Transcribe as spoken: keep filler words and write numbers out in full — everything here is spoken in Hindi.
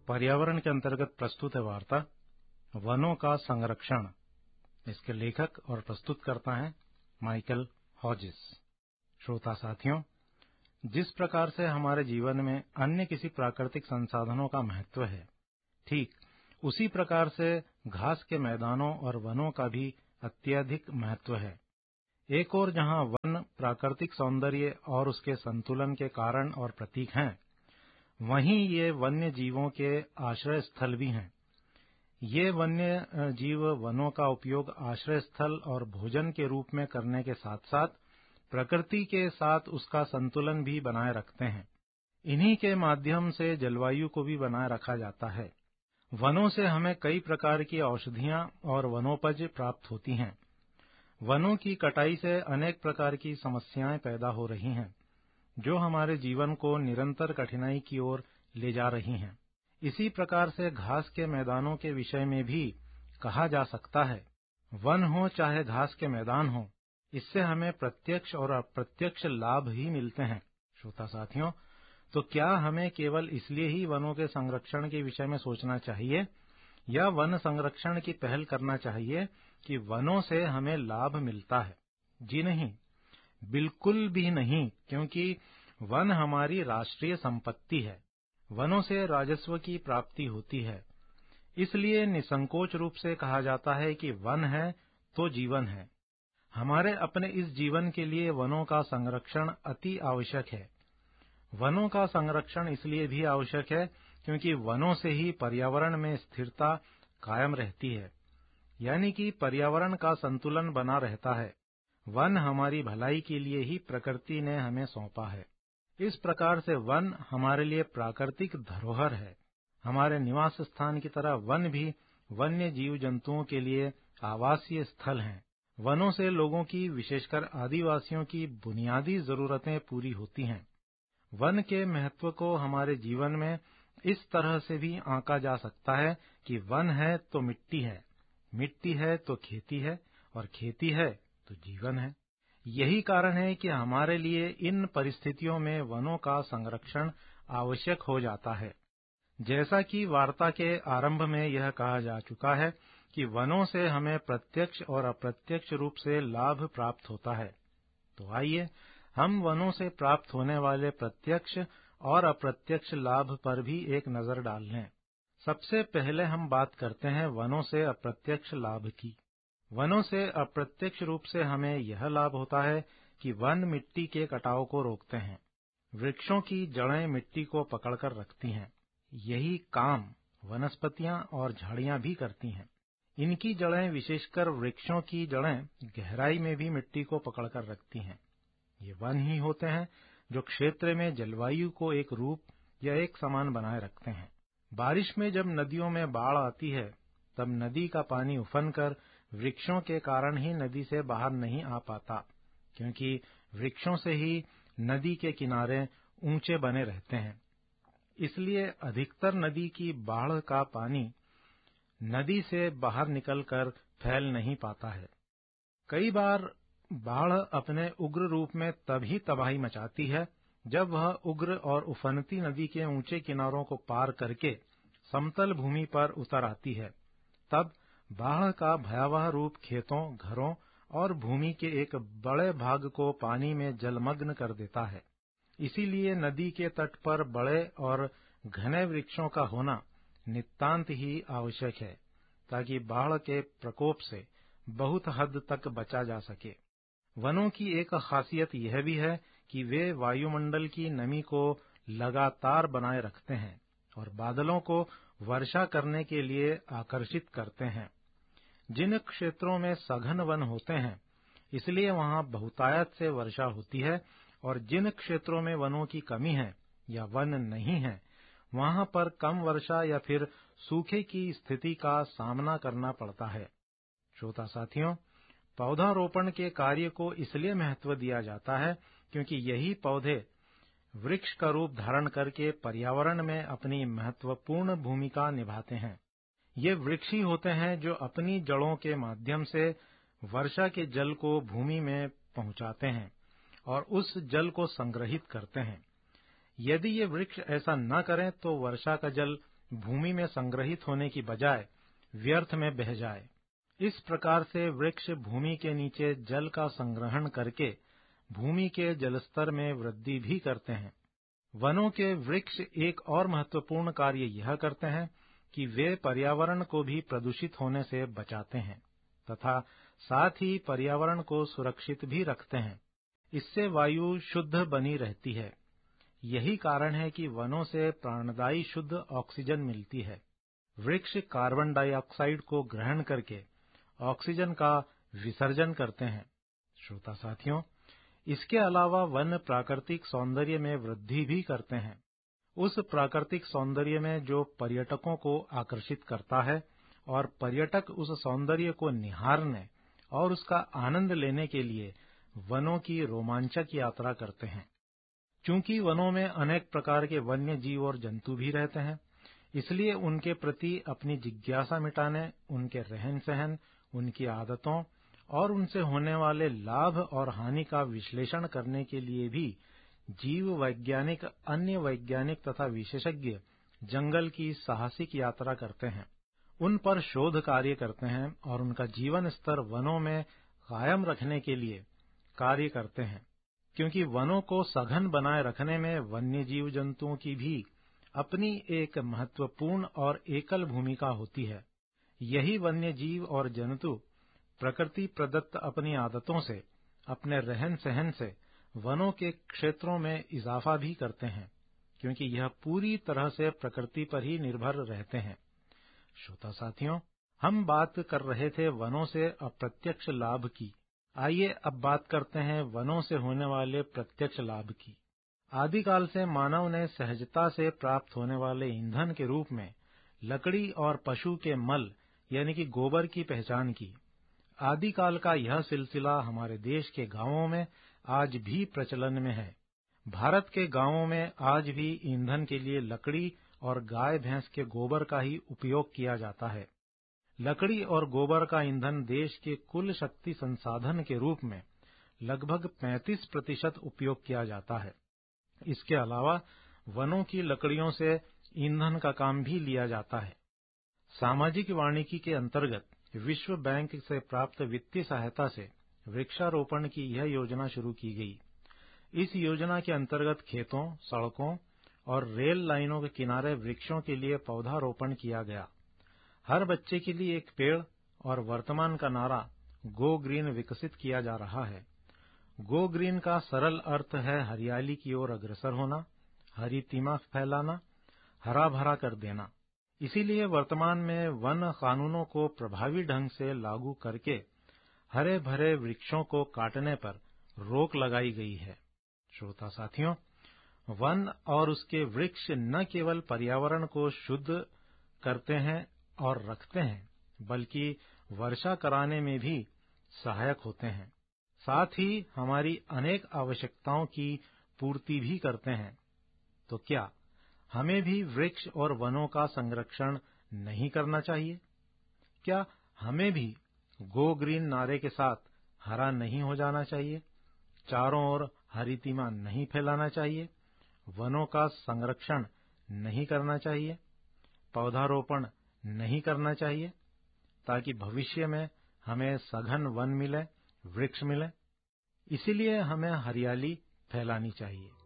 पर्यावरण के अंतर्गत प्रस्तुत है वार्ता वनों का संरक्षण। इसके लेखक और प्रस्तुतकर्ता हैं माइकल हॉजिस। श्रोता साथियों, जिस प्रकार से हमारे जीवन में अन्य किसी प्राकृतिक संसाधनों का महत्व है, ठीक उसी प्रकार से घास के मैदानों और वनों का भी अत्यधिक महत्व है। एक ओर जहां वन प्राकृतिक सौंदर्य और उसके संतुलन के कारण और प्रतीक हैं, वहीं ये वन्य जीवों के आश्रय स्थल भी हैं। ये वन्य जीव वनों का उपयोग आश्रय स्थल और भोजन के रूप में करने के साथ साथ प्रकृति के साथ उसका संतुलन भी बनाए रखते हैं। इन्हीं के माध्यम से जलवायु को भी बनाए रखा जाता है। वनों से हमें कई प्रकार की औषधियां और वनोपज प्राप्त होती हैं। वनों की कटाई से अनेक प्रकार की समस्याएं पैदा हो रही हैं, जो हमारे जीवन को निरंतर कठिनाई की ओर ले जा रही हैं। इसी प्रकार से घास के मैदानों के विषय में भी कहा जा सकता है, वन हो चाहे घास के मैदान हो, इससे हमें प्रत्यक्ष और अप्रत्यक्ष लाभ ही मिलते हैं। श्रोता साथियों, तो क्या हमें केवल इसलिए ही वनों के संरक्षण के विषय में सोचना चाहिए या वन संरक्षण की पहल करना चाहिए कि वनों से हमें लाभ मिलता है? जी नहीं, बिल्कुल भी नहीं, क्योंकि वन हमारी राष्ट्रीय संपत्ति है। वनों से राजस्व की प्राप्ति होती है। इसलिए निसंकोच रूप से कहा जाता है कि वन है तो जीवन है। हमारे अपने इस जीवन के लिए वनों का संरक्षण अति आवश्यक है। वनों का संरक्षण इसलिए भी आवश्यक है क्योंकि वनों से ही पर्यावरण में स्थिरता कायम रहती है, यानी कि पर्यावरण का संतुलन बना रहता है। वन हमारी भलाई के लिए ही प्रकृति ने हमें सौंपा है। इस प्रकार से वन हमारे लिए प्राकृतिक धरोहर है। हमारे निवास स्थान की तरह वन भी वन्य जीव जंतुओं के लिए आवासीय स्थल हैं। वनों से लोगों की, विशेषकर आदिवासियों की बुनियादी जरूरतें पूरी होती हैं। वन के महत्व को हमारे जीवन में इस तरह से भी आंका जा सकता है कि वन है तो मिट्टी है, मिट्टी है तो खेती है, और खेती है तो जीवन है। यही कारण है कि हमारे लिए इन परिस्थितियों में वनों का संरक्षण आवश्यक हो जाता है। जैसा कि वार्ता के आरंभ में यह कहा जा चुका है कि वनों से हमें प्रत्यक्ष और अप्रत्यक्ष रूप से लाभ प्राप्त होता है। तो आइए हम वनों से प्राप्त होने वाले प्रत्यक्ष और अप्रत्यक्ष लाभ पर भी एक नजर डाल लें। सबसे पहले हम बात करते हैं वनों से अप्रत्यक्ष लाभ की। वनों से अप्रत्यक्ष रूप से हमें यह लाभ होता है कि वन मिट्टी के कटाव को रोकते हैं। वृक्षों की जड़ें मिट्टी को पकड़कर रखती हैं। यही काम वनस्पतियां और झाड़ियां भी करती हैं। इनकी जड़ें, विशेषकर वृक्षों की जड़ें, गहराई में भी मिट्टी को पकड़कर रखती हैं। ये वन ही होते हैं जो क्षेत्र में जलवायु को एक रूप या एक समान बनाए रखते हैं। बारिश में जब नदियों में बाढ़ आती है, तब नदी का पानी उफनकर वृक्षों के कारण ही नदी से बाहर नहीं आ पाता, क्योंकि वृक्षों से ही नदी के किनारे ऊंचे बने रहते हैं। इसलिए अधिकतर नदी की बाढ़ का पानी नदी से बाहर निकलकर फैल नहीं पाता है। कई बार बाढ़ अपने उग्र रूप में तभी तबाही मचाती है जब वह उग्र और उफनती नदी के ऊंचे किनारों को पार करके समतल भूमि पर उतर आती है। तब बाढ़ का भयावह रूप खेतों, घरों और भूमि के एक बड़े भाग को पानी में जलमग्न कर देता है। इसीलिए नदी के तट पर बड़े और घने वृक्षों का होना नितांत ही आवश्यक है, ताकि बाढ़ के प्रकोप से बहुत हद तक बचा जा सके। वनों की एक खासियत यह भी है कि वे वायुमंडल की नमी को लगातार बनाए रखते हैं और बादलों को वर्षा करने के लिए आकर्षित करते हैं। जिन क्षेत्रों में सघन वन होते हैं, इसलिए वहां बहुतायत से वर्षा होती है, और जिन क्षेत्रों में वनों की कमी है या वन नहीं है, वहां पर कम वर्षा या फिर सूखे की स्थिति का सामना करना पड़ता है। श्रोता साथियों, पौधारोपण के कार्य को इसलिए महत्व दिया जाता है क्योंकि यही पौधे वृक्ष का रूप धारण करके पर्यावरण में अपनी महत्वपूर्ण भूमिका निभाते हैं। ये वृक्ष ही होते हैं जो अपनी जड़ों के माध्यम से वर्षा के जल को भूमि में पहुंचाते हैं और उस जल को संग्रहित करते हैं। यदि ये वृक्ष ऐसा न करें तो वर्षा का जल भूमि में संग्रहित होने की बजाय व्यर्थ में बह जाए। इस प्रकार से वृक्ष भूमि के नीचे जल का संग्रहण करके भूमि के जलस्तर में वृद्धि भी करते हैं। वनों के वृक्ष एक और महत्वपूर्ण कार्य यह करते हैं कि वे पर्यावरण को भी प्रदूषित होने से बचाते हैं तथा साथ ही पर्यावरण को सुरक्षित भी रखते हैं। इससे वायु शुद्ध बनी रहती है। यही कारण है कि वनों से प्राणदायी शुद्ध ऑक्सीजन मिलती है। वृक्ष कार्बन डाइऑक्साइड को ग्रहण करके ऑक्सीजन का विसर्जन करते हैं। श्रोता साथियों, इसके अलावा वन प्राकृतिक सौंदर्य में वृद्धि भी करते हैं। उस प्राकृतिक सौंदर्य में जो पर्यटकों को आकर्षित करता है और पर्यटक उस सौंदर्य को निहारने और उसका आनंद लेने के लिए वनों की रोमांचक यात्रा करते हैं। चूंकि वनों में अनेक प्रकार के वन्य जीव और जंतु भी रहते हैं, इसलिए उनके प्रति अपनी जिज्ञासा मिटाने, उनके रहन सहन, उनकी आदतों और उनसे होने वाले लाभ और हानि का विश्लेषण करने के लिए भी जीव वैज्ञानिक, अन्य वैज्ञानिक तथा विशेषज्ञ जंगल की साहसिक यात्रा करते हैं, उन पर शोध कार्य करते हैं और उनका जीवन स्तर वनों में कायम रखने के लिए कार्य करते हैं। क्योंकि वनों को सघन बनाए रखने में वन्य जीव जंतुओं की भी अपनी एक महत्वपूर्ण और एकल भूमिका होती है। यही वन्य जीव और जंतु प्रकृति प्रदत्त अपनी आदतों से, अपने रहन सहन से वनों के क्षेत्रों में इजाफा भी करते हैं, क्योंकि यह पूरी तरह से प्रकृति पर ही निर्भर रहते हैं। श्रोता साथियों, हम बात कर रहे थे वनों से अप्रत्यक्ष लाभ की। आइए अब बात करते हैं वनों से होने वाले प्रत्यक्ष लाभ की। आदिकाल से मानव ने सहजता से प्राप्त होने वाले ईंधन के रूप में लकड़ी और पशु के मल यानी कि गोबर की पहचान की। आदिकाल का यह सिलसिला हमारे देश के गांवों में आज भी प्रचलन में है। भारत के गांवों में आज भी ईंधन के लिए लकड़ी और गाय भैंस के गोबर का ही उपयोग किया जाता है। लकड़ी और गोबर का ईंधन देश के कुल शक्ति संसाधन के रूप में लगभग पैंतीस प्रतिशत उपयोग किया जाता है। इसके अलावा वनों की लकड़ियों से ईंधन का काम भी लिया जाता है। सामाजिक वानिकी के अंतर्गत विश्व बैंक से प्राप्त वित्तीय सहायता से वृक्षारोपण की यह योजना शुरू की गई। इस योजना के अंतर्गत खेतों, सड़कों और रेल लाइनों के किनारे वृक्षों के लिए पौधारोपण किया गया। हर बच्चे के लिए एक पेड़ और वर्तमान का नारा गो ग्रीन विकसित किया जा रहा है। गो ग्रीन का सरल अर्थ है हरियाली की ओर अग्रसर होना, हरितिमा फैलाना, हरा भरा कर देना। इसीलिए वर्तमान में वन कानूनों को प्रभावी ढंग से लागू करके हरे भरे वृक्षों को काटने पर रोक लगाई गई है। श्रोता साथियों, वन और उसके वृक्ष न केवल पर्यावरण को शुद्ध करते हैं और रखते हैं, बल्कि वर्षा कराने में भी सहायक होते हैं। साथ ही हमारी अनेक आवश्यकताओं की पूर्ति भी करते हैं। तो क्या हमें भी वृक्ष और वनों का संरक्षण नहीं करना चाहिए? क्या हमें भी गो ग्रीन नारे के साथ हरा नहीं हो जाना चाहिए? चारों ओर हरितिमा नहीं फैलाना चाहिए? वनों का संरक्षण नहीं करना चाहिए? पौधारोपण नहीं करना चाहिए, ताकि भविष्य में हमें सघन वन मिले, वृक्ष मिले? इसीलिए हमें हरियाली फैलानी चाहिए।